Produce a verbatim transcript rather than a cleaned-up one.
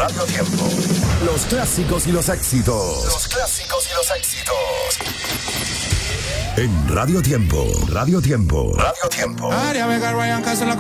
Radio Tiempo. Los clásicos y los éxitos. Los clásicos y los éxitos. En Radio Tiempo. Radio Tiempo. Radio Tiempo. Aria Vega, Ryan Castle,